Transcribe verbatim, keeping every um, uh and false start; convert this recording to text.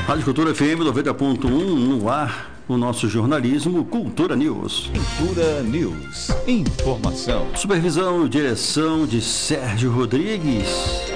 Rádio Cultura F M noventa ponto um no ar, o nosso jornalismo Cultura News. Cultura News. Informação. Supervisão e direção de Sérgio Rodrigues.